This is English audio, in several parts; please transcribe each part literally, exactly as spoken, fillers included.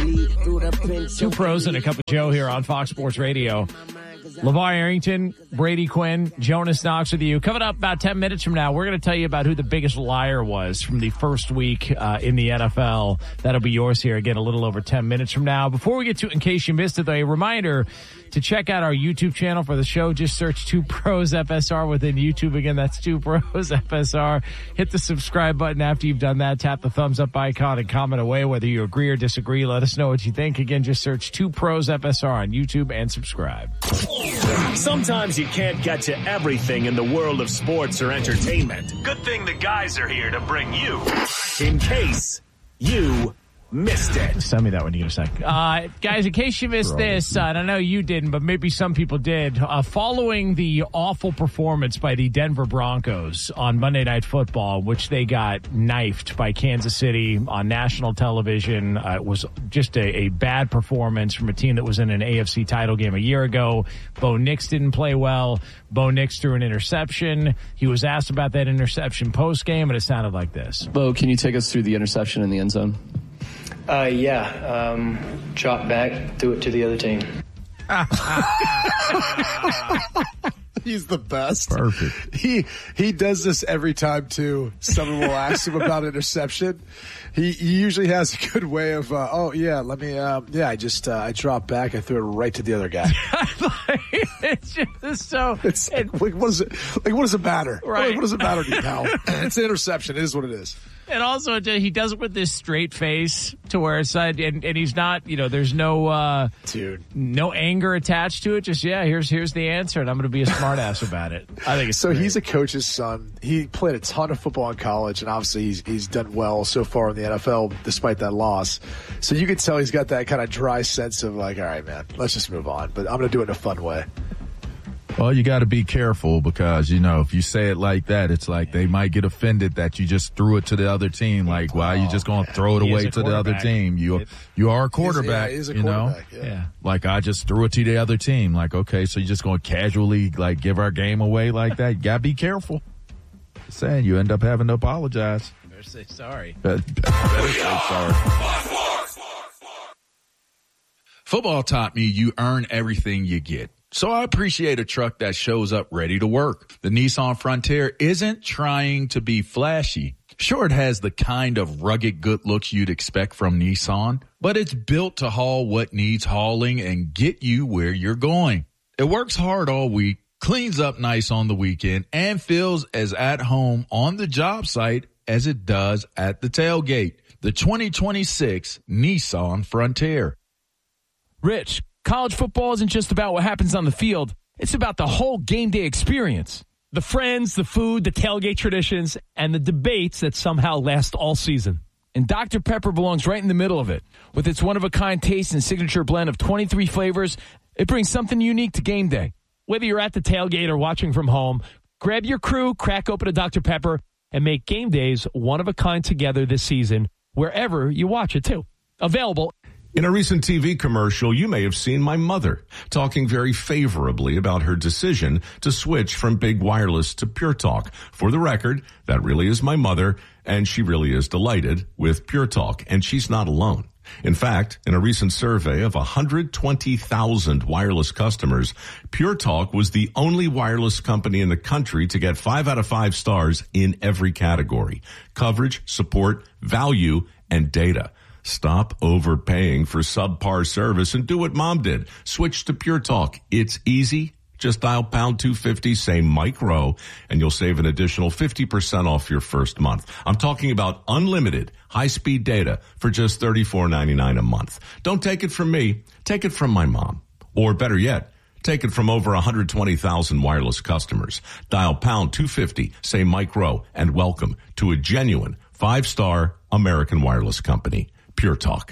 Two pros and a cup of Joe here on Fox Sports Radio. LeVar Arrington, Brady Quinn, Jonas Knox with you. Coming up about ten minutes from now, we're going to tell you about who the biggest liar was from the first week uh, in the N F L. That'll be yours here again a little over ten minutes from now. Before we get to, in case you missed it, though, a reminder to check out our YouTube channel for the show. Just search Two Pros F S R within YouTube. Again, that's Two Pros F S R. Hit the subscribe button after you've done that. Tap the thumbs up icon and comment away whether you agree or disagree. Let us know what you think. Again, just search Two Pros F S R on YouTube and subscribe. Sometimes you can't get to everything in the world of sports or entertainment. Good thing the guys are here to bring you In Case You Missed It. Send me that when you get a sec. Uh, guys, in case you missed this, uh, and I know you didn't, but maybe some people did, uh, following the awful performance by the Denver Broncos on Monday Night Football, which they got knifed by Kansas City on national television. Uh, it was just a, a bad performance from a team that was in an A F C title game a year ago. Bo Nix didn't play well. Bo Nix threw an interception. He was asked about that interception post-game, and it sounded like this. Bo, can you take us through the interception in the end zone? Uh, yeah, um, drop back, do it to the other team. He's the best. Perfect. He he does this every time, too. Someone will ask him about interception. He, he usually has a good way of, uh, oh, yeah, let me, um, yeah, I just, uh, I dropped back. I threw it right to the other guy. It's just so. It's like, what is it? Like, what does it matter? Right. What, what does it matter to you, pal? It's an interception. It is what it is. And also, he does it with this straight face to where it's side, and, and he's not, you know, there's no, uh, dude, no anger attached to it. Just, yeah, here's here's the answer, and I'm going to be a smartass about it. I think it's so. Great. He's a coach's son. He played a ton of football in college, and obviously he's he's done well so far in the N F L despite that loss. So you can tell he's got that kind of dry sense of like, all right, man, let's just move on. But I'm going to do it in a fun way. Well, you got to be careful because, you know, if you say it like that, it's like they might get offended that you just threw it to the other team. Like, why are you just going to throw it away to the other team? You you are a quarterback, he's a, yeah, he's a you know? quarterback, yeah. yeah. Like, I just threw it to the other team. Like, okay, so you're just going to casually, like, give our game away like that? You got to be careful. Just saying, you end up having to apologize. Better say sorry. Better, better say sorry. Football taught me you earn everything you get. So I appreciate a truck that shows up ready to work. The Nissan Frontier isn't trying to be flashy. Sure, it has the kind of rugged good looks you'd expect from Nissan, but it's built to haul what needs hauling and get you where you're going. It works hard all week, cleans up nice on the weekend, and feels as at home on the job site as it does at the tailgate. The twenty twenty-six Nissan Frontier. Rich, college football isn't just about what happens on the field. It's about the whole game day experience. The friends, the food, the tailgate traditions, and the debates that somehow last all season. And Doctor Pepper belongs right in the middle of it. With its one-of-a-kind taste and signature blend of twenty-three flavors, it brings something unique to game day. Whether you're at the tailgate or watching from home, grab your crew, crack open a Doctor Pepper, and make game days one-of-a-kind together this season, wherever you watch it, too. Available. In a recent T V commercial, you may have seen my mother talking very favorably about her decision to switch from Big Wireless to Pure Talk. For the record, that really is my mother, and she really is delighted with Pure Talk, and she's not alone. In fact, in a recent survey of one hundred twenty thousand wireless customers, Pure Talk was the only wireless company in the country to get five out of five stars in every category: coverage, support, value, and data. Stop overpaying for subpar service and do what Mom did. Switch to Pure Talk. It's easy. Just dial pound two fifty, say Mike Rowe, and you'll save an additional fifty percent off your first month. I'm talking about unlimited high-speed data for just thirty-four ninety-nine a month. Don't take it from me. Take it from my mom. Or better yet, take it from over one hundred twenty thousand wireless customers. Dial pound two fifty, say Mike Rowe, and welcome to a genuine five-star American wireless company. Pure Talk.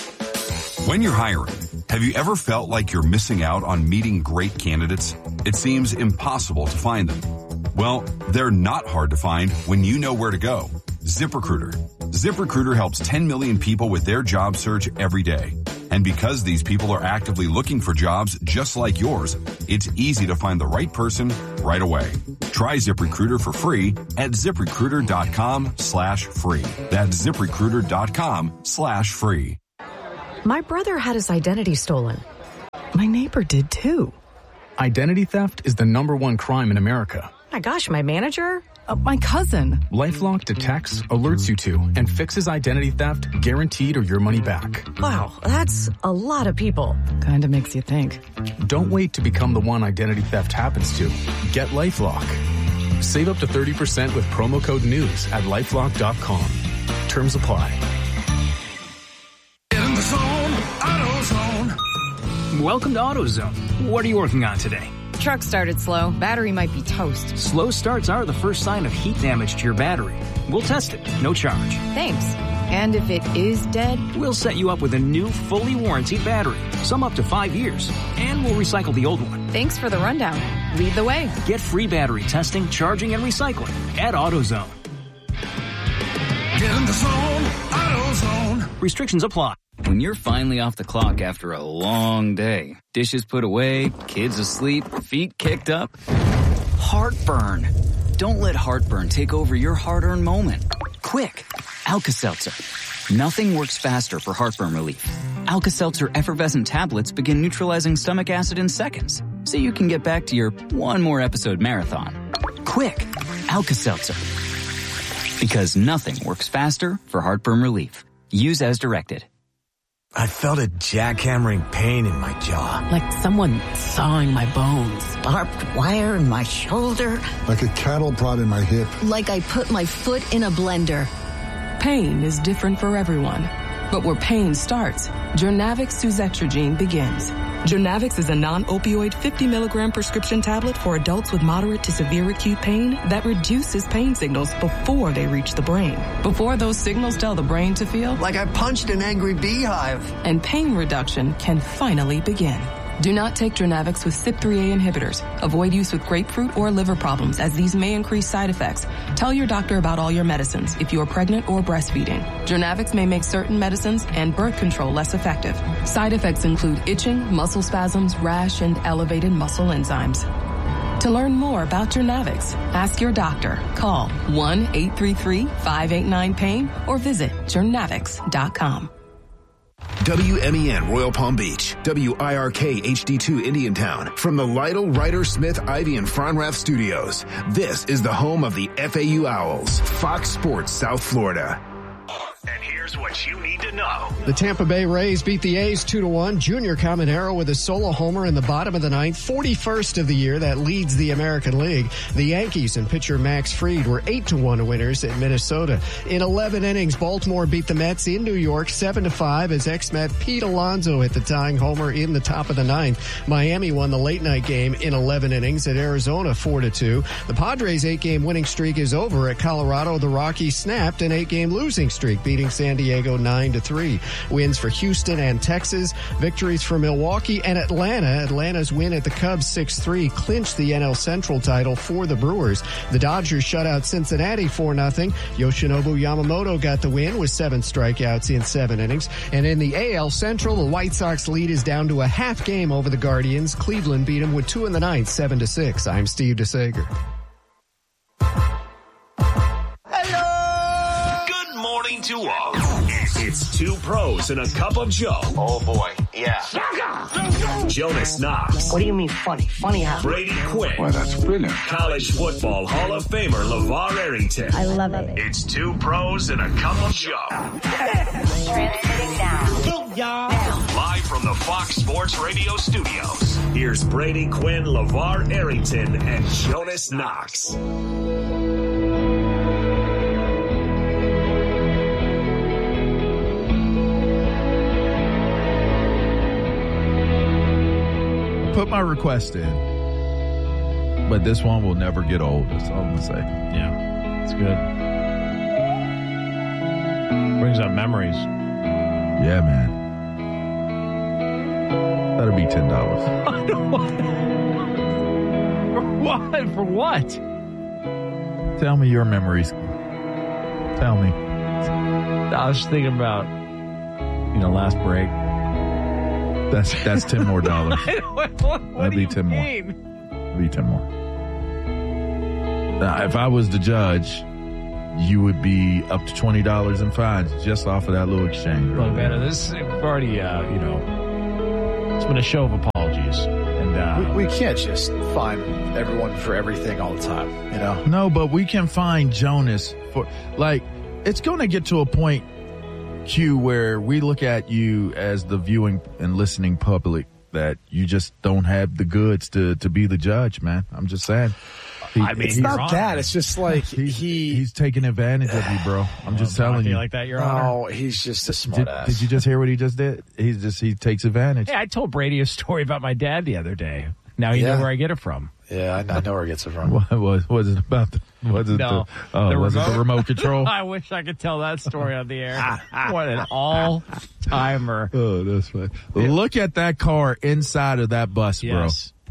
When you're hiring, have you ever felt like you're missing out on meeting great candidates? It seems impossible to find them. Well, they're not hard to find when you know where to go. ZipRecruiter. ZipRecruiter helps ten million people with their job search every day. And because these people are actively looking for jobs just like yours, it's easy to find the right person right away. Try ZipRecruiter for free at ZipRecruiter.com slash free. That's ZipRecruiter.com slash free. My brother had his identity stolen. My neighbor did too. Identity theft is the number one crime in America. My gosh, my manager? Uh, my cousin. LifeLock detects, alerts you to, and fixes identity theft guaranteed or your money back. Wow, that's a lot of people. Kinda makes you think. Don't wait to become the one identity theft happens to. Get LifeLock. Save up to thirty percent with promo code NEWS at lifelock dot com. Terms apply. In the zone, AutoZone. Welcome to AutoZone. What are you working on today? Truck started slow. Battery might be toast. Slow starts are the first sign of heat damage to your battery. We'll test it. No charge. Thanks. And if it is dead? We'll set you up with a new, fully warranted battery. Some up to five years. And we'll recycle the old one. Thanks for the rundown. Lead the way. Get free battery testing, charging, and recycling at AutoZone. Get in the zone, AutoZone. Restrictions apply. When you're finally off the clock after a long day, dishes put away, kids asleep, feet kicked up, heartburn. Don't let heartburn take over your hard-earned moment. Quick, Alka-Seltzer. Nothing works faster for heartburn relief. Alka-Seltzer effervescent tablets begin neutralizing stomach acid in seconds, so you can get back to your one more episode marathon. Quick, Alka-Seltzer. Because nothing works faster for heartburn relief. Use as directed. I felt a jackhammering pain in my jaw. Like someone sawing my bones. Barbed wire in my shoulder. Like a cattle prod in my hip. Like I put my foot in a blender. Pain is different for everyone. But where pain starts, Journavx Suzetrigine begins. Journavx is a non-opioid fifty milligram prescription tablet for adults with moderate to severe acute pain that reduces pain signals before they reach the brain. Before those signals tell the brain to feel like I punched an angry beehive. And pain reduction can finally begin. Do not take Journavx with C Y P three A inhibitors. Avoid use with grapefruit or liver problems, as these may increase side effects. Tell your doctor about all your medicines if you are pregnant or breastfeeding. Journavx may make certain medicines and birth control less effective. Side effects include itching, muscle spasms, rash, and elevated muscle enzymes. To learn more about Journavx, ask your doctor. Call one eight three three, five eight nine, pain or visit journavx dot com. W M E N Royal Palm Beach, W I R K H D two Indiantown. From the Lytle, Ryder, Smith, Ivy, and Fronrath studios, this is the home of the F A U Owls, Fox Sports South Florida. And here's what you need to know. The Tampa Bay Rays beat the A's two to one. Junior Caminero with a solo homer in the bottom of the ninth, forty-first of the year. That leads the American League. The Yankees and pitcher Max Fried were eight to one winners at Minnesota. In eleven innings, Baltimore beat the Mets in New York seven to five as ex-Met Pete Alonso hit the tying homer in the top of the ninth. Miami won the late night game in eleven innings at Arizona four to two. The Padres' eight-game winning streak is over at Colorado. The Rockies snapped an eight-game losing streak, beating San Diego nine to three. Wins for Houston and Texas. Victories for Milwaukee and Atlanta. Atlanta's win at the Cubs six three clinched the N L Central title for the Brewers. The Dodgers shut out Cincinnati four nothing. Yoshinobu Yamamoto got the win with seven strikeouts in seven innings. And in the A L Central, the White Sox lead is down to a half game over the Guardians. Cleveland beat them with two in the ninth, seven to six. I'm Steve DeSager. To all. It's two pros and a cup of Joe. Oh boy, yeah. Jonas Knox. What do you mean funny? Funny how? Brady Quinn. Well, that's brilliant. College football Hall of Famer LeVar Arrington. I love it. It's two pros and a cup of Joe. Transmitting down. Now, live from the Fox Sports Radio studios, here's Brady Quinn, LeVar Arrington, and Jonas Knox. Put my request in, but this one will never get old. That's all I'm gonna say. Yeah, it's good. Brings up memories. Yeah, man. That'll be ten dollars. For what? For what? Tell me your memories. Tell me. I was thinking about, you know, last break. That's that's ten more dollars. what, what, what That'd do be you ten mean? more. That'd be ten more. Now, if I was the judge, you would be up to twenty dollars in fines just off of that little exchange. Look, man, this we've already, uh, you know, it's been a show of apologies. And uh, we, we can't just fine everyone for everything all the time, you know? No, but we can find Jonas for, like, it's going to get to a point, Q, where we look at you as the viewing and listening public that you just don't have the goods to, to be the judge, man. I'm just saying. He, I mean, it's not that. It's just like he's, he he's taking advantage of you, bro. I'm just telling you. like that, Your Honor? Oh, he's just a smart Did, ass. did you just hear what he just did? He's just he takes advantage. Hey, I told Brady a story about my dad the other day. Now you Yeah. know where I get it from. Yeah, I, I know where he gets it from. What was was it about? The, was it No, the, oh, the was remote? it the remote control? I wish I could tell that story on the air. What an all-timer. Oh, that's right. Look at that car inside of that bus, Yes. bro.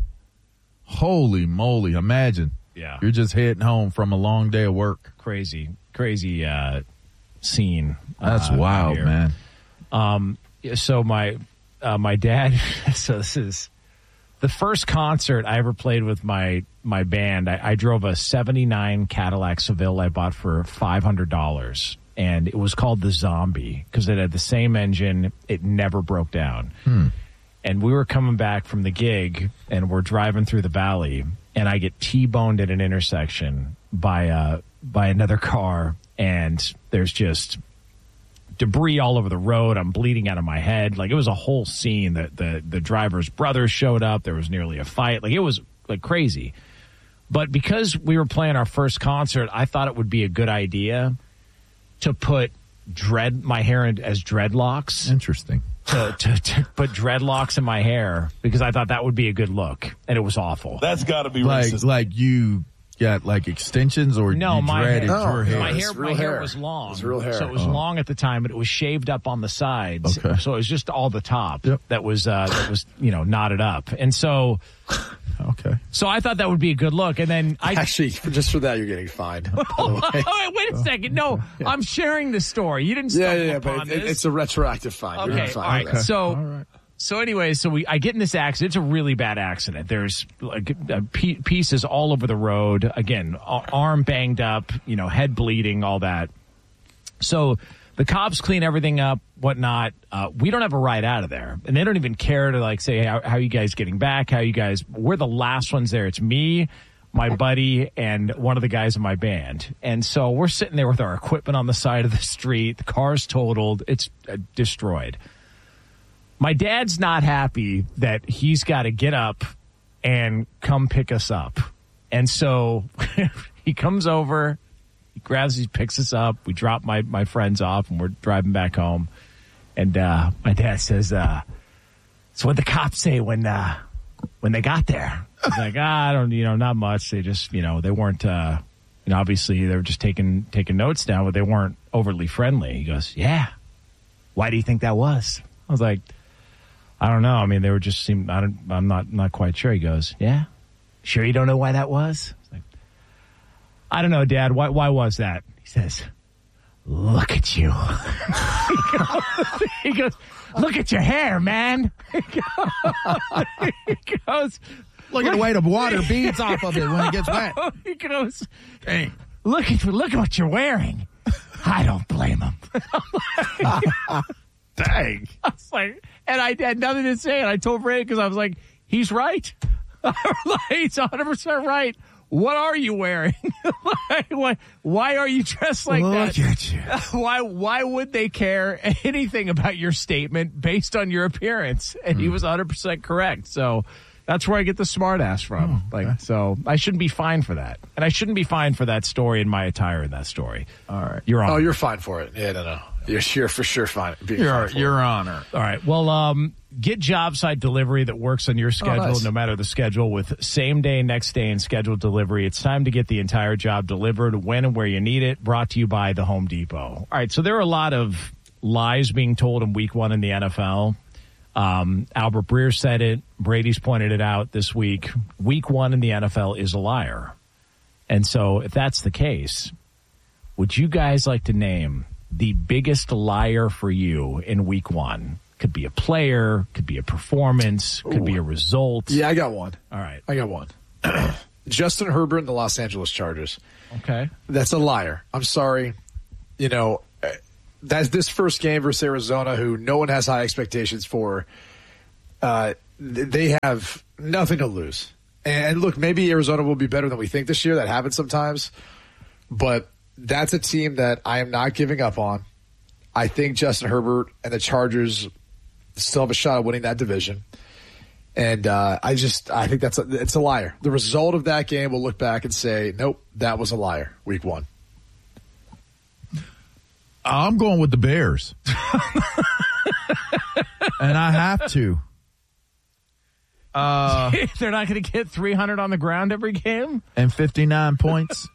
Holy moly! Imagine. Yeah. You're just heading home from a long day of work. Crazy, crazy uh, scene. That's uh, wild, here. man. Um, so my uh, my dad. So this is the first concert I ever played with my my band. I, I drove a seventy-nine Cadillac Seville I bought for five hundred dollars, and it was called the Zombie because it had the same engine. It never broke down. Hmm. And we were coming back from the gig, and we're driving through the valley, and I get T-boned at an intersection by uh by another car, and there's just debris all over the road. I'm bleeding out of my head. Like, it was a whole scene. That the the driver's brother showed up. There was nearly a fight. Like, it was like crazy. But because we were playing our first concert, I thought it would be a good idea to put dread my hair in, as dreadlocks. Interesting. To, to, to put dreadlocks in my hair because I thought that would be a good look, and it was awful. That's got to be like racist. like you got like extensions or No, you my dreaded hair, your hair. my hair, It's real my hair hair. was long. It's real hair. So it was Oh. long at the time, but it was shaved up on the sides. Okay. So it was just all the top Yep. that was uh, that was you know knotted up, and so Okay. so I thought that would be a good look, and then I Actually, for, just for that, you're getting fined. by the way. oh, wait, wait a second. No, I'm sharing the story. You didn't Yeah, stumble yeah, yeah, upon but it, this. it's a retroactive fine. You're Okay, getting all fined right. for that. So, All right. so anyway, so we I get in this accident. It's a really bad accident. There's like uh, pe- pieces all over the road. Again, a- arm banged up, you know, head bleeding, all that. So the cops clean everything up, whatnot. Uh, we don't have a ride out of there, and they don't even care to like say, hey, how, how you guys getting back? How you guys? We're the last ones there. It's me, my buddy, and one of the guys in my band. And so we're sitting there with our equipment on the side of the street. The car's totaled. It's uh, destroyed. My dad's not happy that he's got to get up and come pick us up. And so he comes over, he grabs, he picks us up. We drop my, my friends off, and we're driving back home. And uh, my dad says, uh, so what'd the cops say when uh, when they got there? I was like, ah, I don't, you know, not much. They just, you know, they weren't, uh, you know, obviously they were just taking taking notes down, but they weren't overly friendly. He goes, yeah. Why do you think that was? I was like, I don't know. I mean, they were just seemed. I don't. I'm not not quite sure. He goes, "Yeah, sure. You don't know why that was?" I was like, I don't know, Dad. Why? Why was that? He says, "Look at you." he, goes, he goes, "Look at your hair, man." He goes, he goes Look at the way the water beads off of it when it gets wet. He goes, Dang. "Look at look at what you're wearing." I don't blame him. Dang. I was like, and I had nothing to say. And I told Ray because I was like, he's right. He's one hundred percent right. What are you wearing? like, why, why are you dressed like Look that? at you. Why, why would they care anything about your statement based on your appearance? And mm. he was one hundred percent correct. So that's where I get the smart ass from. Oh, like, okay. So I shouldn't be fined for that. And I shouldn't be fined for that story and my attire in that story. All right. You're on. Oh, you're fine for it. Yeah, no, no. You're, you're for sure fine. Your, fine your honor. All right. Well, um, get job site delivery that works on your schedule, oh, nice. no matter the schedule, with same day, next day, and scheduled delivery. It's time to get the entire job delivered when and where you need it. Brought to you by the Home Depot. All right. So there are a lot of lies being told in week one in the N F L. Um, Albert Breer said it. Brady's pointed it out this week. Week one in the N F L is a liar. And so if that's the case, would you guys like to name the biggest liar for you in week one? Could be a player, could be a performance, could Ooh. be a result. Yeah, I got one. All right. I got one. Justin Herbert and the Los Angeles Chargers. Okay. That's a liar. I'm sorry. You know, that's this first game versus Arizona, who no one has high expectations for. Uh, they have nothing to lose. And look, maybe Arizona will be better than we think this year. That happens sometimes. But that's a team that I am not giving up on. I think Justin Herbert and the Chargers still have a shot at winning that division. And uh, I just I think that's a, it's a liar. The result of that game, we'll look back and say, nope, that was a liar, week one. I'm going with the Bears. And I have to. Uh, They're not going to get three hundred on the ground every game? And fifty-nine points.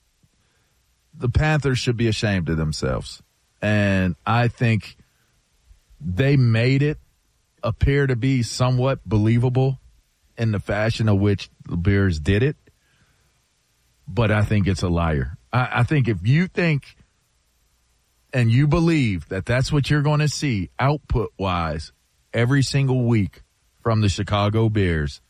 The Panthers should be ashamed of themselves. And I think they made it appear to be somewhat believable in the fashion of which the Bears did it. But I think it's a liar. I, I think if you think and you believe that that's what you're going to see output-wise every single week from the Chicago Bears,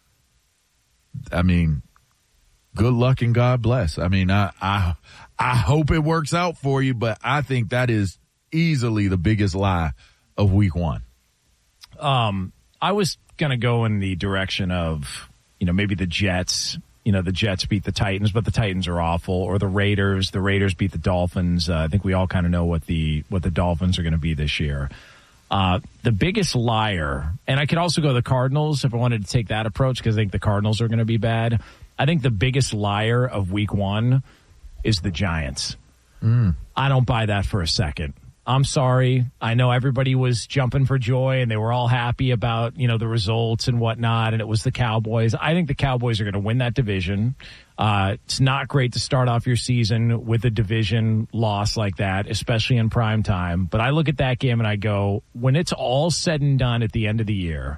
I mean, good luck and God bless. I mean, I, I, I hope it works out for you, but I think that is easily the biggest lie of week one. Um, I was going to go in the direction of, you know, maybe the Jets. You know, the Jets beat the Titans, but the Titans are awful. Or the Raiders. The Raiders beat the Dolphins. Uh, I think we all kind of know what the what the Dolphins are going to be this year. Uh, the biggest liar, and I could also go the Cardinals if I wanted to take that approach because I think the Cardinals are going to be bad. I think the biggest liar of week one is the Giants. Mm. I don't buy that for a second. I'm sorry. I know everybody was jumping for joy and they were all happy about, you know, the results and whatnot, and it was the Cowboys. I think the Cowboys are going to win that division. Uh, it's not great to start off your season with a division loss like that, especially in prime time. But I look at that game and I go, when it's all said and done at the end of the year,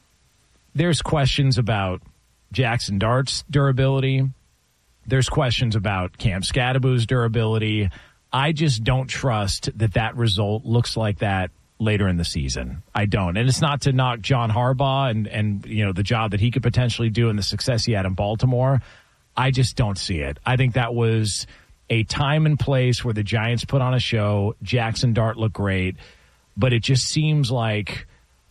there's questions about Jackson Dart's durability. There's questions about Cam Scadaboo's durability. I just don't trust that that result looks like that later in the season. I don't. And it's not to knock John Harbaugh and, and you know, the job that he could potentially do and the success he had in Baltimore. I just don't see it. I think that was a time and place where the Giants put on a show. Jackson Dart looked great, but it just seems like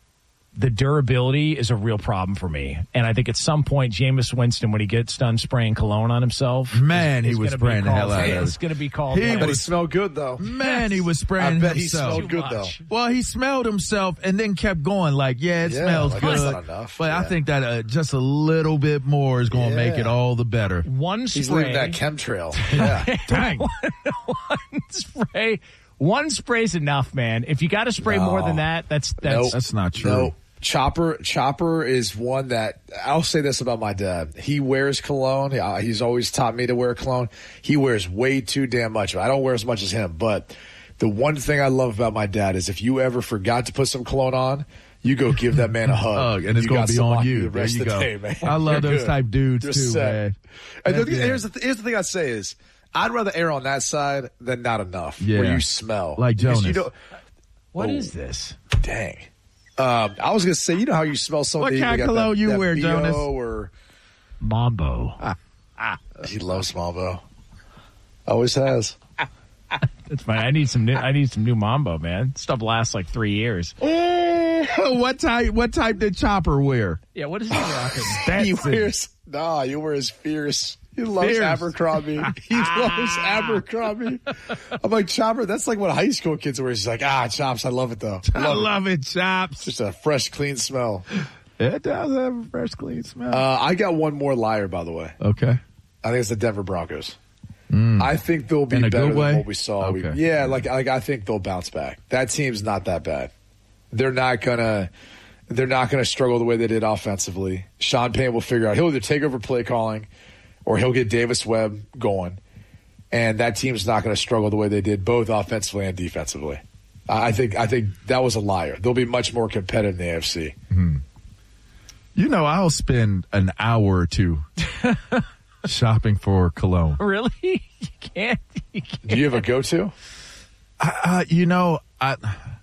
the durability is a real problem for me. And I think at some point, Jameis Winston, when he gets done spraying cologne on himself, man, is, he is was spraying the hell out of it. It's going to be called. He, but he smelled good, though. Man, he was spraying I bet himself. he smelled good, though. Well, he smelled himself and then kept going like, yeah, it yeah, smells like good. That's not enough. But yeah. I think that uh, just a little bit more is going to yeah. make it all the better. One spray. He's leaving that chemtrail. Yeah. Dang. one, one spray. One spray's enough, man. If you got to spray no. more than that, that's that's nope. that's not true. Nope. Chopper Chopper is one that I'll say this about my dad. He wears cologne. He's always taught me to wear cologne. He wears way too damn much. I don't wear as much as him, but the one thing I love about my dad is if you ever forgot to put some cologne on, you go give that man a hug, hug and it's going to be on you. The rest there you of the go. day, man. I love You're those good. type dudes You're too, set. man. And That, the, yeah. here's, the th- here's the thing I'd say is I'd rather err on that side than not enough. Yeah. Where you smell like Because Jonas. You don't, What oh, is this? Dang. Um, I was gonna say, you know how you smell something. What kind of cologne you wear, Jonas? Or Mambo. Ah, ah. He loves Mambo. Always has. That's fine. I need some new. I need some new Mambo, man. Stuff lasts like three years. what type? What type did Chopper wear? Yeah. What is he rocking? He wears. Nah, you wear his fierce. He loves Fierce. Abercrombie. He loves Abercrombie. I'm like, Chopper, that's like what high school kids wear. He's like, ah, Chops, I love it though. I love, I love it. it, Chops. Just a fresh, clean smell. It does have a fresh, clean smell. Uh, I got one more liar, by the way. Okay. I think it's the Denver Broncos. Mm. I think they'll be In a better good than way? what we saw. Okay. We, yeah, like, like I think they'll bounce back. That team's not that bad. They're not gonna, they're not gonna struggle the way they did offensively. Sean Payne will figure out. He'll either take over play calling, or he'll get Davis Webb going, and that team's not going to struggle the way they did both offensively and defensively. I think I think that was a liar. They'll be much more competitive in the A F C. Mm-hmm. You know, I'll spend an hour or two shopping for cologne. Really? You can't, you can't. Do you have a go-to? I, I, you know, I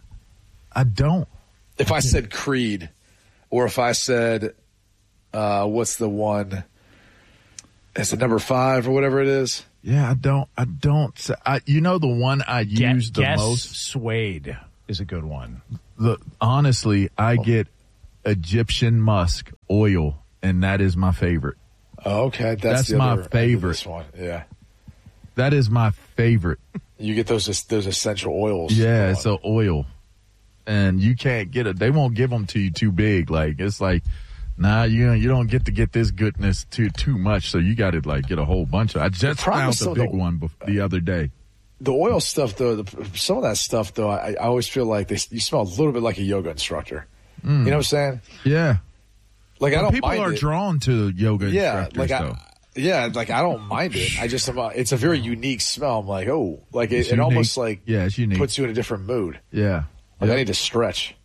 I don't. If I said Creed, or if I said, uh, what's the one? It's a number five or whatever it is. Yeah, I don't, I don't, I, you know, the one I use the Guess most? Suede is a good one. The honestly, I get Egyptian musk oil, and that is my favorite. Oh, okay. That's, That's the my other end of favorite. This one. Yeah. That is my favorite. You get those those essential oils. Yeah, it's an oil. And you can't get it. They won't give them to you too big. Like, it's like, nah, you you don't get to get this goodness too too much, so you got to, like, get a whole bunch of I just found the big the, one bef- the other day. The oil stuff, though, the, some of that stuff, though, I, I always feel like they, you smell a little bit like a yoga instructor. Mm. You know what I'm saying? Yeah. Like, well, I don't people mind are it. drawn to yoga yeah, instructors, like though. I, yeah, like, I don't mind it. I just, it's a very unique smell. I'm like, oh, like, it, it almost, like, yeah, it's unique. Puts you in a different mood. Yeah. Like, yep. I need to stretch.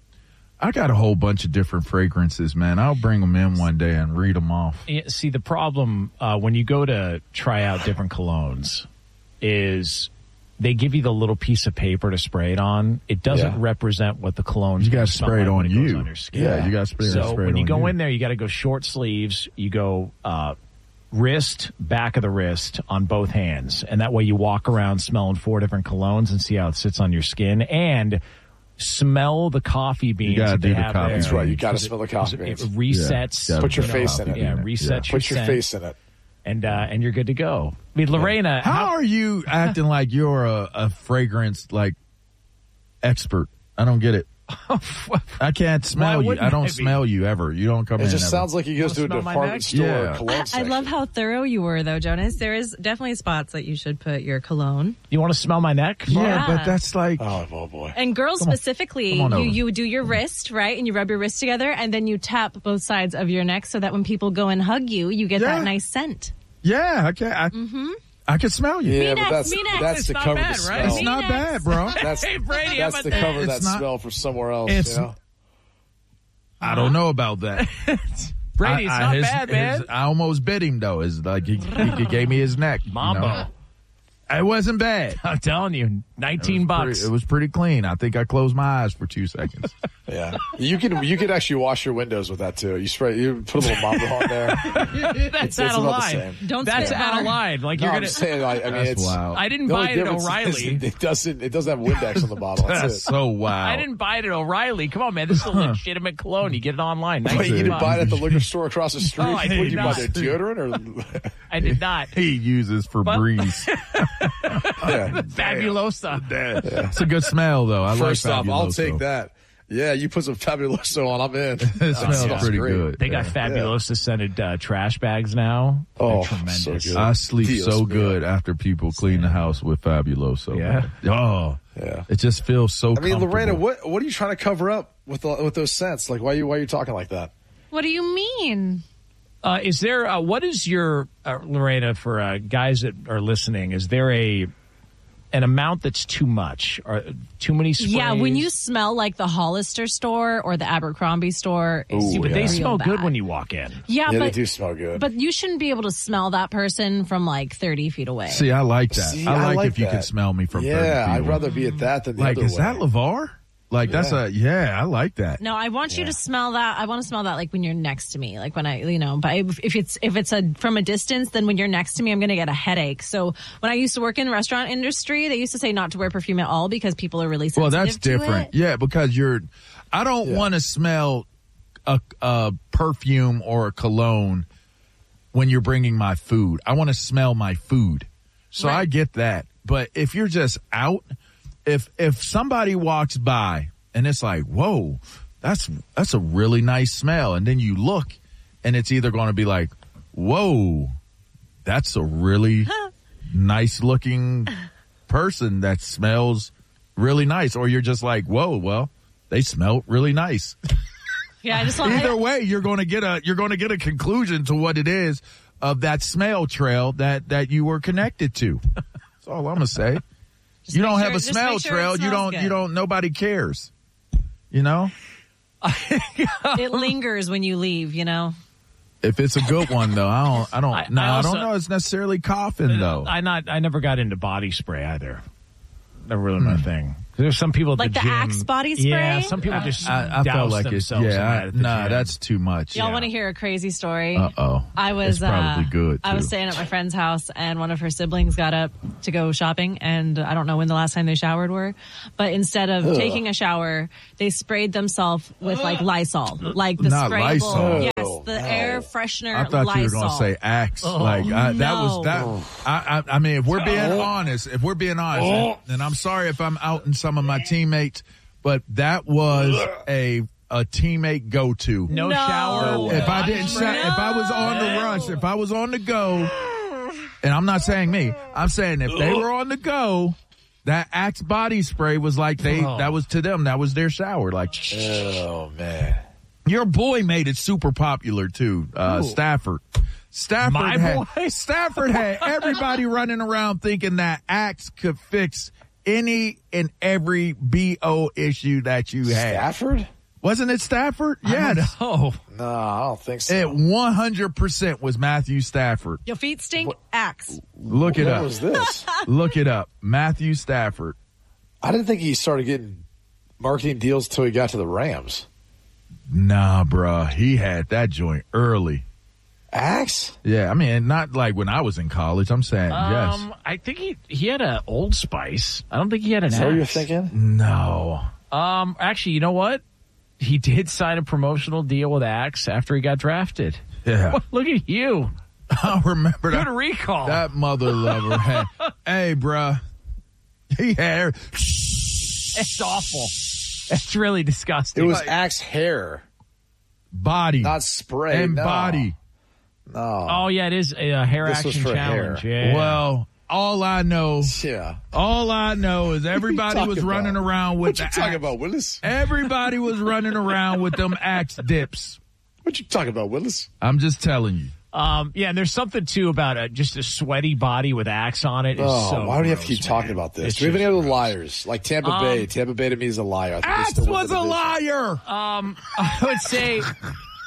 I got a whole bunch of different fragrances, man. I'll bring them in one day and read them off. Yeah, see, the problem uh, when you go to try out different colognes is they give you the little piece of paper to spray it on. It doesn't Yeah. represent what the cologne. You got to spray it on you. On your skin. Yeah, you got to spray, so spray it when you on go you. in there, you got to go short sleeves. You go uh, wrist, back of the wrist on both hands, and that way you walk around smelling four different colognes and see how it sits on your skin and. Smell the coffee beans. You gotta that do they the have coffee there. beans. That's right. You got to Because smell the it- coffee because beans. It resets. Yeah. Put your you face know, in it. Yeah, Yeah. resets Yeah. your Put your scent, face in it. and uh, and you're good to go. I mean, Lorena, How, how, are you acting like you're a, a fragrance like expert? I don't get it. I can't smell you. wouldn't I don't I be? smell you ever. You don't come It in. just ever. sounds like he goes to a smell my department neck? store Yeah. cologne I, I section. love how thorough you were, though, Jonas. There is definitely spots that you should put your cologne. you want to smell my neck? Yeah, Yeah. but that's like Oh, oh boy. And girls Come on. specifically, Come on you, over. you do your wrist, right? And you rub your wrist together, and then you tap both sides of your neck so that when people go and hug you, you get Yeah. that nice scent. yeah. I can. I, Mm-hmm. I can smell you. Yeah, Me but next, that's me next. that's It's to not cover bad, the smell. right? It's Me not next. bad, bro. That's Hey, Brady, that's how to about cover that? that It's not- smell from somewhere else. It's- You know? I don't know about that. Brady, it's I, I, not his- bad, man. his- I almost bit him though. Is like he, he, he gave me his neck. you Mambo. know? It wasn't bad. I'm telling you, nineteen It was bucks. pretty- it was pretty clean. I think I closed my eyes for two seconds. Yeah, you can you could actually wash your windows with that too. You spray, you put a little Mambo on there. That's It's- out it's of about the line. same. Don't That's spit out bar. of line. Like No, you're I'm gonna. saying, I, I mean, That's it's. wild. I didn't the buy only it at difference is O'Reilly. It doesn't. It doesn't have Windex on the bottle. That's, That's it. so wild. I didn't buy it at O'Reilly. Come on, man. This is a legitimate cologne. You get it online. Wait, you nineteen didn't bucks. buy it at the liquor store across the street? Oh, I what did did you buy not. there? Deodorant or? I did not. He uses Febreze. Yeah. Fabulosa. It's a good smell though. I First like off, I'll Fabuloso. take that. Yeah, you put some Fabuloso on, I'm in. It smells yeah. pretty great. good. They got Yeah. Fabulosa scented uh, trash bags now. They're Oh, tremendous. so good. I sleep Dios so mío. good after people clean the house with Fabuloso. Yeah. man. Oh, Yeah. it just feels so. I mean, comfortable. Lorena, what what are you trying to cover up with the, with those scents? Like, why you why are you talking like that? What do you mean? Uh, is there, uh, what is your, uh, Lorena, for uh, guys that are listening, is there a an amount that's too much? Or too many sprays? Yeah, when you smell like the Hollister store or the Abercrombie store, it's Ooh, See, but yeah. they real smell good bad. when you walk in. Yeah, Yeah, but they do smell good. But you shouldn't be able to smell that person from like thirty feet away. See, I like that. See, I, I like, like if you that. could smell me from thirty yeah, feet I'd away. rather be at that than the Like, other is way. that LeVar? Like, that's Yeah. a yeah. I like that. No, I want you Yeah. to smell that. I want to smell that like when you're next to me, like when I, you know. But if, if it's if it's a from a distance, then when you're next to me, I'm going to get a headache. So when I used to work in the restaurant industry, they used to say not to wear perfume at all because people are really Well, sensitive that's to different. it. Yeah, because you're. I don't Yeah. want to smell a, a perfume or a cologne when you're bringing my food. I want to smell my food. So Right. I get that. But if you're just out, if if somebody walks by and it's like, whoa, that's that's a really nice smell, and then you look and it's either going to be like, whoa, that's a really nice looking person that smells really nice, or you're just like, whoa, well, they smell really nice. Yeah, I just want. Either way, you're going to get a you're going to get a conclusion to what it is of that smell trail that that you were connected to. That's all I'm going to say. You don't make have sure- a just smell make sure it trail. You smells don't. good. You don't. Nobody cares. You know, It lingers when you leave, you know. if it's a good one though, I don't. I don't. I- no, I I, also- don't know. It's necessarily coughing though. I not. I never got into body spray either. Never really my thing. There's some people at like the, the gym. Axe body spray? Yeah, some people just I, I douse felt like it's themselves in yeah. that I, at the nah, gym. that's too much. Y'all yeah. want to hear a crazy story? Uh oh. I was it's probably uh, good. I was too. staying at my friend's house, and one of her siblings got up to go shopping, and I don't know when the last time they showered were, but instead of Ugh. taking a shower, they sprayed themselves with like Lysol, like the Not sprayable. Lysol. Yes, Oh, the no. air freshener. I thought Lysol. you were going to say Axe. Oh, like I, that no. was that. I, I, I mean, if we're being Oh. honest, if we're being honest, Oh. and, and I'm sorry if I'm outing some of my teammates, but that was a a teammate go to. No, no shower. If I didn't, sha- No. if I was on the rush, if I was on the go, and I'm not saying me, I'm saying if they were on the go, that Axe body spray was like they Oh. that was to them, that was their shower. Like, oh man. Your boy made it super popular too, uh, Ooh. Stafford. Stafford My had, boy? Stafford had everybody running around thinking that Axe could fix any and every B O issue that you had. Stafford? Wasn't it Stafford? Yeah. Oh. No, I don't think so. It one hundred percent was Matthew Stafford. Your feet stink. Axe. Look it What up. was this? Look it up. Matthew Stafford. I didn't think he started getting marketing deals till he got to the Rams. Nah, bruh. He had that joint early. Axe? Yeah, I mean, not like when I was in college. I'm saying, yes. Um, I think he he had a Old Spice. I don't think he had an Is that what you're Axe. thinking? No. Um, actually, you know what? He did sign a promotional deal with Axe after he got drafted. Yeah. Look at you. I remember Good that. recall. That mother lover had. Hey, bruh. He had. It's awful. It's really disgusting. It was Axe hair. Body. Not spray. And no. body. No. Oh, yeah, it is a, uh hair This was action for challenge. hair. Yeah. Well, all I know. Yeah. All I know is everybody talking was about? running around with What you the talking Axe. about, Willis? Everybody was running around with them Axe dips. What you talking about, Willis? I'm just telling you. Um, yeah, and there's something too about a, just a sweaty body with Axe on it. Is Oh, so why do you have to gross, keep talking man. about this? It's Do we have any just other gross. liars? Like Tampa Um, Bay. Tampa Bay to me is a liar. I think they Axe still win was the a division. liar. Um, I would say, uh,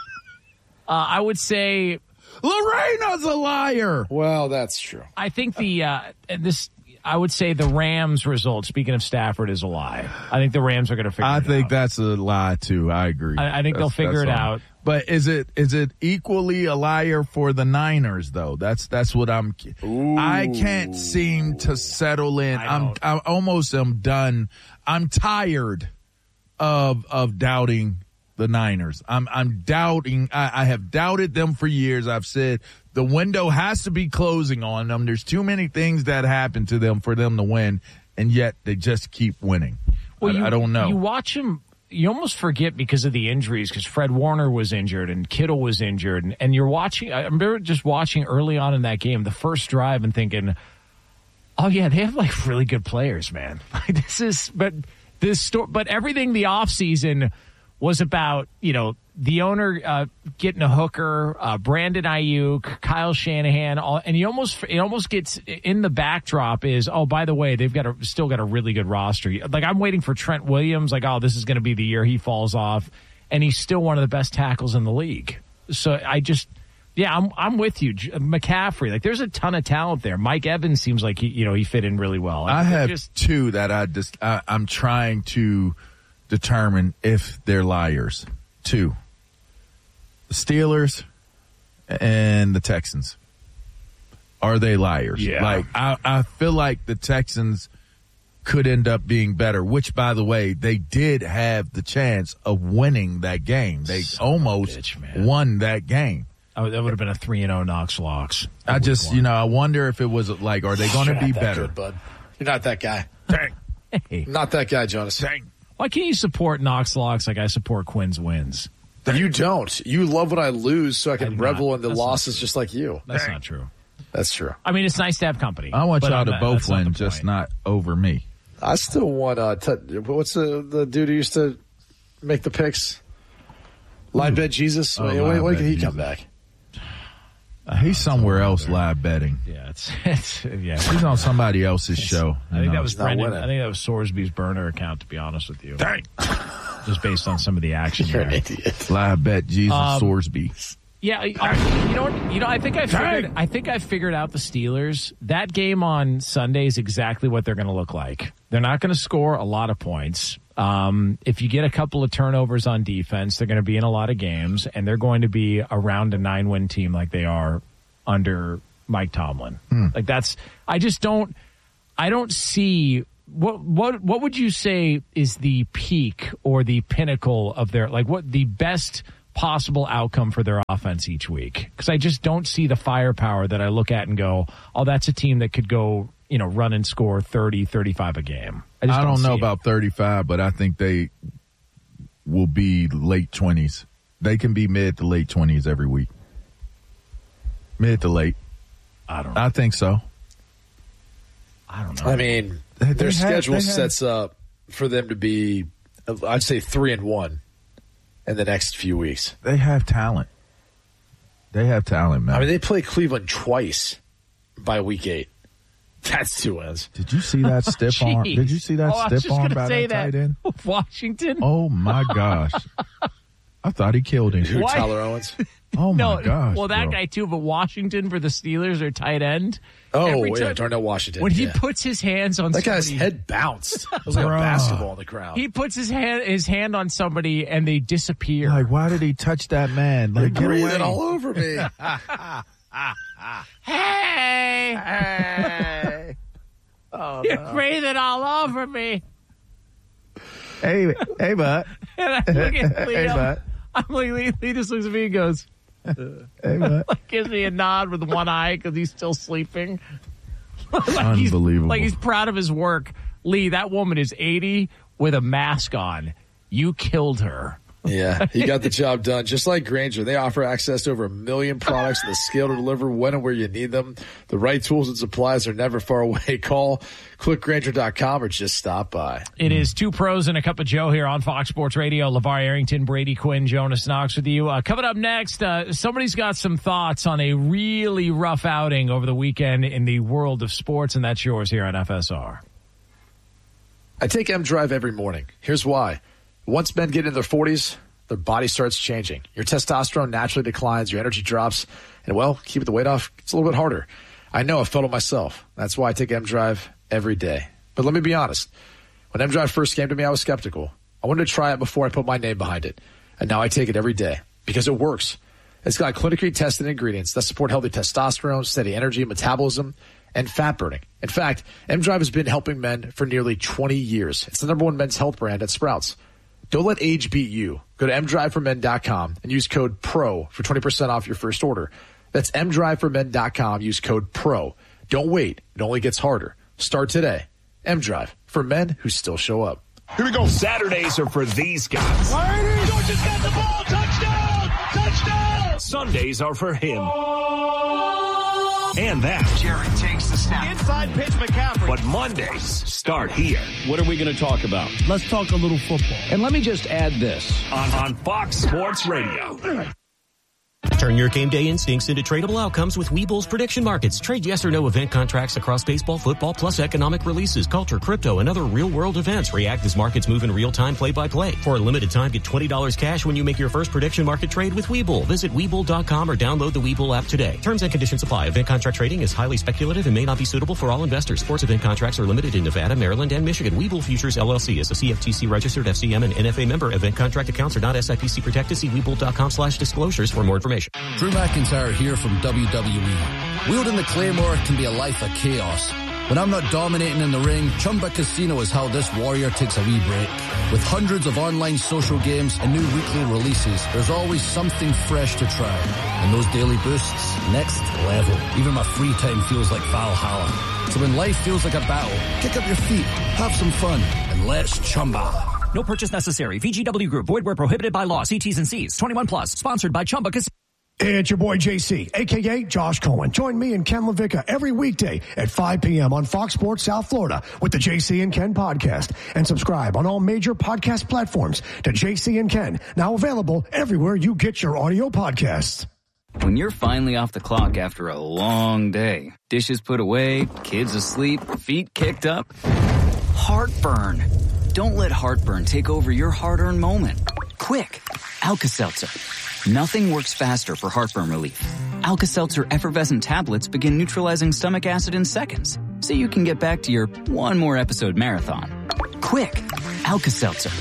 I would say, Lorena's a liar. Well, that's true. I think the uh, this. I would say the Rams result. Speaking of Stafford, is a lie. I think the Rams are going to figure. I it think out. that's a lie too. I agree. I, I think they'll That's- figure it that's all. out. But is it is it equally a liar for the Niners though? That's that's what I'm. Ooh. I can't seem to settle in. I I'm don't. I almost am done. I'm tired of of doubting the Niners. I'm I'm doubting. I, I have doubted them for years. I've said the window has to be closing on them. There's too many things that happen to them for them to win, and yet they just keep winning. Well, I, you, I don't know. You watch them. You almost forget because of the injuries, because Fred Warner was injured and Kittle was injured, and, and you're watching. I remember just watching early on in that game, the first drive, and thinking, "Oh yeah, they have like really good players, man." Like this is, but this story, but everything the offseason was about, you know, the owner uh, getting a hooker, uh, Brandon Ayuk, Kyle Shanahan, all, and you almost it almost gets in the backdrop is, oh, by the way, they've got a, still got a really good roster. Like I'm waiting for Trent Williams, like, oh, this is going to be the year he falls off, and he's still one of the best tackles in the league. So I just, yeah, I'm I'm with you, McCaffrey. Like there's a ton of talent there. Mike Evans seems like he, you know, he fit in really well. I They're have just, two that I just I, I'm trying to determine if they're liars. Two. The Steelers and the Texans. Are they liars? Yeah. Like I, I feel like the Texans could end up being better, which by the way, they did have the chance of winning that game. They Son almost of a bitch, man. won that game. oh, that would have been a three and oh Knox Locks. I just, you know, I wonder if it was like, are they going to You're be not that better? good, bud. You're not that guy. Dang. Hey. Not that guy, Jonas. Dang. Why can't you support Knox Locks like I support Quinn's wins? You don't. You love when I lose so I can I do revel not. in the That's losses not just like you. That's not true. That's true. I mean, it's nice to have company. I want but y'all I'm to not- both that's not win, the just point. not over me. I still want uh t- what's the the dude who used to make the picks? Live bet Jesus. Oh, when Live when Bet can he Jesus. come back? Uh, he's somewhere else live betting. Yeah, it's, it's yeah. He's on somebody else's show. I you think know. that was not Brendan. winning. I think that was Sorsby's burner account. To be honest with you, Dang. just based on some of the action You're an there. idiot. Live bet Jesus Um, Sorsby. Yeah, I, you know what? You know, I think I figured. I think I figured out the Steelers. That game on Sunday is exactly what they're going to look like. They're not going to score a lot of points. Um, if you get a couple of turnovers on defense, they're going to be in a lot of games, and they're going to be around a nine-win team like they are under Mike Tomlin. Hmm. Like that's. I just don't. I don't see. What what what would you say is the peak or the pinnacle of their, like, what the best possible outcome for their offense each week? Because I just don't see the firepower that I look at and go, oh, that's a team that could go, you know, run and score thirty, thirty-five a game. I, just I don't, don't know see about it. thirty-five, but I think they will be late twenties. They can be mid to late twenties every week. Mid to late. I don't know. I think so. I don't know. I mean, They- they their have- schedule they have- sets up for them to be, I'd say, three and one in the next few weeks. They have talent. They have talent, man. I mean, they play Cleveland twice by week eight. That's two wins. Did you see that stiff arm? Jeez. Did you see that Oh, I was stiff just arm gonna by say that tight that. end? Washington. Oh my gosh! I thought he killed him. Who, Why- Tyler Owens? Oh my No, gosh! well, that bro. guy too, but Washington for the Steelers or tight end. Oh, Every yeah, time- Darnell Washington. When he yeah. puts his hands on that guy's somebody, head bounced. It was like a Bruh. basketball on the ground. he puts his hand his hand on somebody and they disappear. Like, why did he touch that man? Like, get away! breathing all over me. Hey, Hey. Oh, you're no. breathing all over me. Hey, hey, bud. And I look at Hey, Leo. bud. I'm like, Lee, Lee just looks at me and goes, Hey, bud. like, gives me a nod with one eye because he's still sleeping. like he's, Unbelievable. like he's proud of his work. Lee, that woman is eighty with a mask on. You killed her. Yeah, he got the job done. Just like Grainger, they offer access to over a million products and the scale to deliver when and where you need them. The right tools and supplies are never far away. Call, click Grainger dot com, or just stop by. It is two pros and a cup of Joe here on Fox Sports Radio. LeVar Arrington, Brady Quinn, Jonas Knox with you. Uh, coming up next, uh, somebody's got some thoughts on a really rough outing over the weekend in the world of sports, and that's yours here on F S R. I take M Drive every morning. Here's why. Once men get in their forties, their body starts changing. Your testosterone naturally declines, your energy drops, and, well, keeping the weight off gets a little bit harder. I know, I felt it myself. That's why I take M Drive every day. But let me be honest. When M Drive first came to me, I was skeptical. I wanted to try it before I put my name behind it. And now I take it every day because it works. It's got clinically tested ingredients that support healthy testosterone, steady energy, metabolism, and fat burning. In fact, M Drive has been helping men for nearly twenty years. It's the number one men's health brand at Sprouts. Don't let age beat you. Go to m drive for men dot com and use code PRO for twenty percent off your first order. That's m drive for men dot com. Use code PRO. Don't wait. It only gets harder. Start today. M-Drive, for men who still show up. Here we go. Saturdays are for these guys. Georgia's got the ball. Touchdown. Touchdown. Sundays are for him. And that. Jarrett takes the snap. Inside pitch, McCaffrey. But Mondays start here. What are we going to talk about? Let's talk a little football. And let me just add this. On, on Fox Sports Radio. Turn your game day instincts into tradable outcomes with Webull's prediction markets. Trade yes or no event contracts across baseball, football, plus economic releases, culture, crypto, and other real-world events. React as markets move in real time, play-by-play. For a limited time, get twenty dollars cash when you make your first prediction market trade with Webull. Visit Webull dot com or download the Webull app today. Terms and conditions apply. Event contract trading is highly speculative and may not be suitable for all investors. Sports event contracts are limited in Nevada, Maryland, and Michigan. Webull Futures, L L C is a C F T C-registered F C M and N F A member. Event contract accounts are not S I P C protected. See Webull dot com slash disclosures for more information. Drew McIntyre here from W W E. Wielding the Claymore can be a life of chaos. When I'm not dominating in the ring, Chumba Casino is how this warrior takes a wee break. With hundreds of online social games and new weekly releases, there's always something fresh to try. And those daily boosts, next level. Even my free time feels like Valhalla. So when life feels like a battle, kick up your feet, have some fun, and let's Chumba. No purchase necessary. V G W Group. Void where prohibited by law. See T's and C's. twenty-one plus. Sponsored by Chumba Casino. It's your boy J C, a k a. Josh Cohen. Join me and Ken LaVicka every weekday at five p.m. on Fox Sports South Florida with the J C and Ken podcast. And subscribe on all major podcast platforms to J C and Ken, now available everywhere you get your audio podcasts. When you're finally off the clock after a long day, dishes put away, kids asleep, feet kicked up, heartburn. Don't let heartburn take over your hard-earned moment. Quick, Alka-Seltzer. Nothing works faster for heartburn relief. Alka-Seltzer effervescent tablets begin neutralizing stomach acid in seconds, so you can get back to your one more episode marathon. Quick, Alka-Seltzer.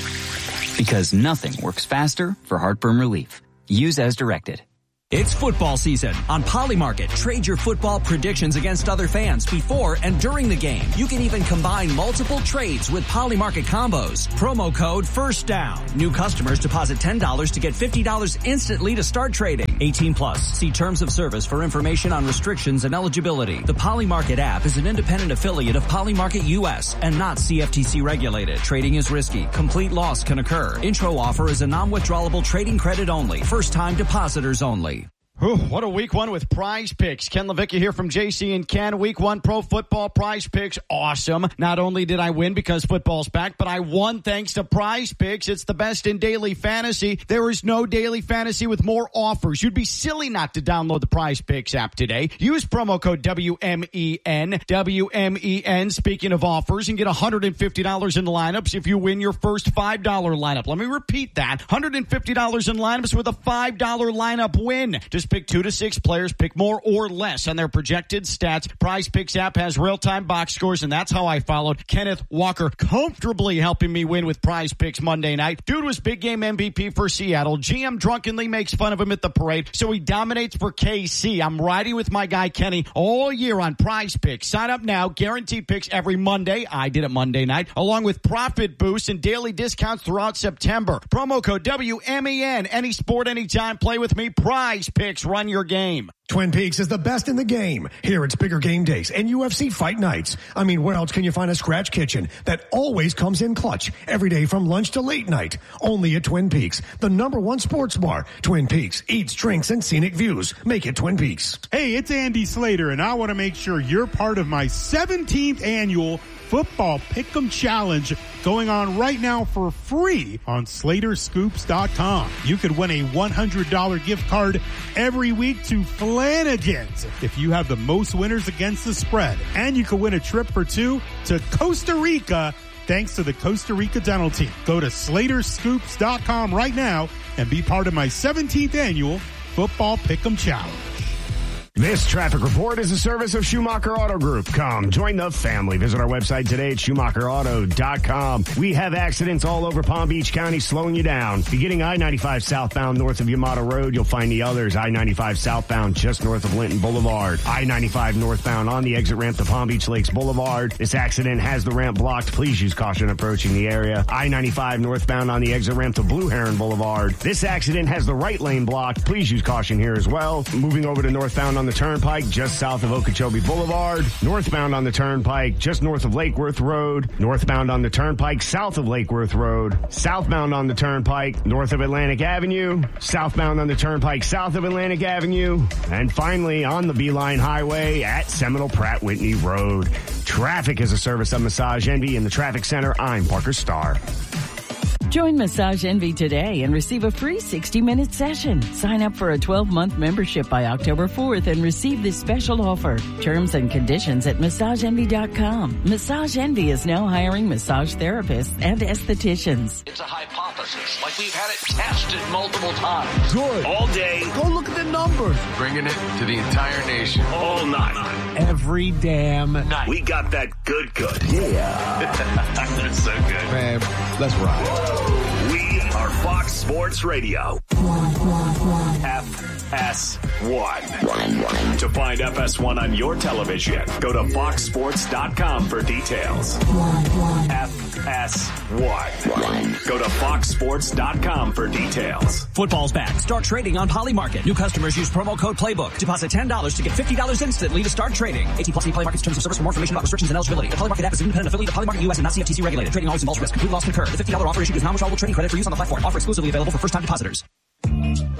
Because nothing works faster for heartburn relief. Use as directed. It's football season. On Polymarket, trade your football predictions against other fans before and during the game. You can even combine multiple trades with Polymarket combos. Promo code FIRSTDOWN. New customers deposit ten dollars to get fifty dollars instantly to start trading. eighteen plus. See terms of service for information on restrictions and eligibility. The Polymarket app is an independent affiliate of Polymarket U S and not C F T C regulated. Trading is risky. Complete loss can occur. Intro offer is a non-withdrawable trading credit only. First time depositors only. Whew, what a week one with Prize Picks. Ken LaVicka here from J C and Ken. Week one pro football Prize Picks. Awesome. Not only did I win because football's back, but I won thanks to Prize Picks. It's the best in daily fantasy. There is no daily fantasy with more offers. You'd be silly not to download the Prize Picks app today. Use promo code W M E N. W M E N, speaking of offers, and get one hundred fifty dollars in lineups if you win your first five dollar lineup. Let me repeat that. one hundred fifty dollars in lineups with a five dollar lineup win. Just pick two to six players, pick more or less on their projected stats. Prize Picks app has real-time box scores, and that's how I followed Kenneth Walker, comfortably helping me win with Prize Picks Monday night. Dude was big game M V P for Seattle. G M drunkenly makes fun of him at the parade, so he dominates for K C. I'm riding with my guy Kenny all year on Prize Picks. Sign up now. Guaranteed picks every Monday. I did it Monday night, along with profit boosts and daily discounts throughout September. Promo code W M E N. Any sport, anytime. Play with me. Prize Picks. Run your game. Twin Peaks is the best in the game. Here it's bigger game days and U F C fight nights. I mean, where else can you find a scratch kitchen that always comes in clutch every day from lunch to late night? Only at Twin Peaks, the number one sports bar. Twin Peaks eats, drinks, and scenic views. Make it Twin Peaks. Hey, it's Andy Slater, and I want to make sure you're part of my seventeenth annual Football Pick'em Challenge going on right now for free on Slater Scoops dot com. You could win a one hundred dollars gift card every week to Flanagan's if you have the most winners against the spread. And you could win a trip for two to Costa Rica thanks to the Costa Rica Dental Team. Go to Slater Scoops dot com right now and be part of my seventeenth annual Football Pick'em Challenge. This traffic report is a service of Schumacher Auto Group. Come, join the family. Visit our website today at Schumacher Auto dot com. We have accidents all over Palm Beach County slowing you down. Beginning I ninety-five southbound north of Yamato Road, you'll find the others. I ninety-five southbound just north of Linton Boulevard. I ninety-five northbound on the exit ramp to Palm Beach Lakes Boulevard. This accident has the ramp blocked. Please use caution approaching the area. I ninety-five northbound on the exit ramp to Blue Heron Boulevard. This accident has the right lane blocked. Please use caution here as well. Moving over to northbound on the Turnpike, just south of Okeechobee Boulevard. Northbound on the Turnpike, just north of Lake Worth Road. Northbound on the Turnpike, south of Lake Worth Road. Southbound on the Turnpike, north of Atlantic Avenue. Southbound on the Turnpike, south of Atlantic Avenue. And finally, on the Beeline Highway at Seminole Pratt Whitney Road. Traffic is a service of Massage Envy in the Traffic Center. I'm Parker Starr. Join Massage Envy today and receive a free sixty minute session. Sign up for a twelve month membership by October fourth and receive this special offer. Terms and conditions at massage envy dot com. Massage Envy is now hiring massage therapists and estheticians. It's a hypothesis, like we've had it tested multiple times. Good. All day. Go look at the numbers. Bringing it to the entire nation. All night. Every damn night. We got that good good. Yeah. That's so good. Man, let's ride. We are Fox Sports Radio. F S one. To find F S one on your television, go to fox sports dot com for details. F S one. Go to fox sports dot com for details. Football's back. Start trading on Polymarket. New customers use promo code Playbook. Deposit ten dollars to get fifty dollars instantly to start trading. eighteen plus Polymarket's terms of service for more information about restrictions and eligibility. The Polymarket app is an independent affiliate of Polymarket U S and not C F T C regulated. Trading always involves risk. Complete loss concurred. The fifty dollars offer issued is non-withdrawable trading credit for use on the platform. Offer exclusively available for first-time depositors.